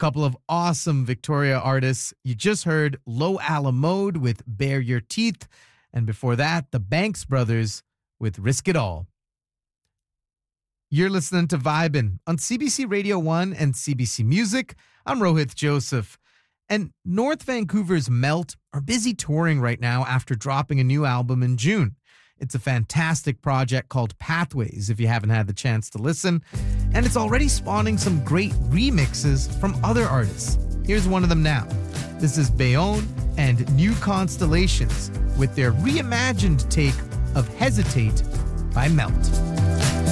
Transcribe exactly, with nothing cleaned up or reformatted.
couple of awesome Victoria artists. You just heard Low Alamode with Bare Your Teeth, and before that, the Banks Brothers with Risk It All. You're listening to Vibin' on C B C Radio one and C B C Music. I'm Rohith Joseph. And North Vancouver's Melt are busy touring right now after dropping a new album in June. It's a fantastic project called Pathways, if you haven't had the chance to listen. And it's already spawning some great remixes from other artists. Here's one of them now. This is Bayonne and New Constellations with their reimagined take of Hesitate by Melt.